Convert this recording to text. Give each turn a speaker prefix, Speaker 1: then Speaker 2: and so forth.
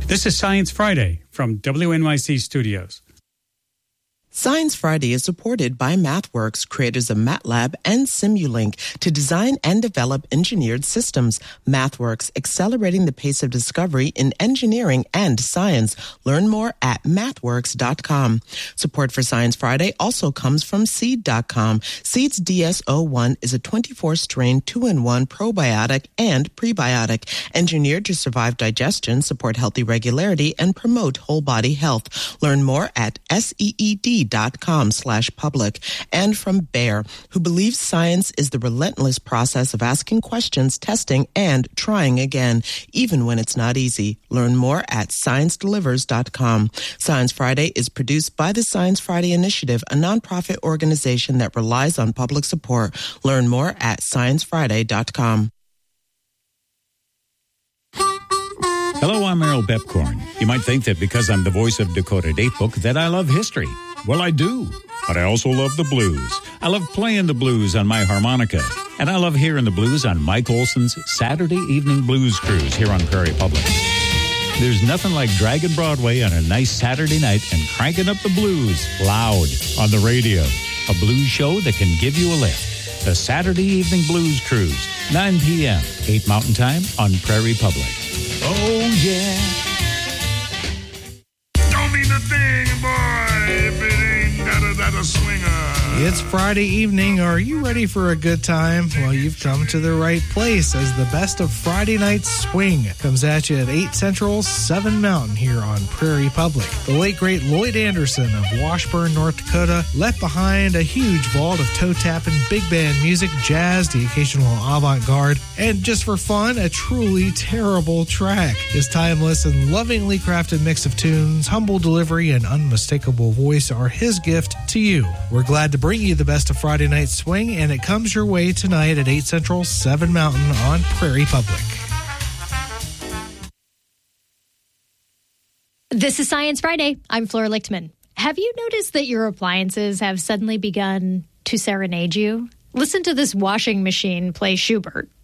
Speaker 1: This is Science Friday from WNYC Studios.
Speaker 2: Science Friday is supported by MathWorks, creators of MATLAB and Simulink, to design and develop engineered systems. MathWorks, accelerating the pace of discovery in engineering and science. Learn more at mathworks.com. Support for Science Friday also comes from Seed.com. Seed's DS-01 is a 24-strain 2-in-1 probiotic and prebiotic, engineered to survive digestion, support healthy regularity, and promote whole body health. Learn more at seed.com/public. And from Bayer, who believes science is the relentless process of asking questions, testing, and trying again, even when it's not easy. Learn more at ScienceDelivers.com. Science Friday is produced by the Science Friday Initiative, a nonprofit organization that relies on public support. Learn more at ScienceFriday.com.
Speaker 3: Hello, I'm Errol Bepcorn. You might think that because I'm the voice of Dakota Datebook that I love history. Well, I do. But I also love the blues. I love playing the blues on my harmonica. And I love hearing the blues on Mike Olson's Saturday Evening Blues Cruise here on Prairie Public. There's nothing like dragging Broadway on a nice Saturday night and cranking up the blues loud on the radio. A blues show that can give you a lift. The Saturday Evening Blues Cruise, 9 p.m., 8 Mountain Time on Prairie Public. Oh, yeah.
Speaker 4: Don't mean a thing, boy, if it ain't got a swinger.
Speaker 5: It's Friday evening. Are you ready for a good time? Well, you've come to the right place, as the best of Friday Night Swing comes at you at 8 Central, 7 Mountain here on Prairie Public. The late, great Lloyd Anderson of Washburn, North Dakota, left behind a huge vault of toe-tapping, big band music, jazz, the occasional avant-garde, and just for fun, a truly terrible track. His timeless and lovingly crafted mix of tunes, humble delivery, and unmistakable voice are his gift to you. We're glad to bring you the best of Friday Night Swing, and it comes your way tonight at 8 Central, 7 Mountain on Prairie Public.
Speaker 6: This is Science Friday. I'm Flora Lichtman. Have you noticed that your appliances have suddenly begun to serenade you? Listen to this washing machine play Schubert.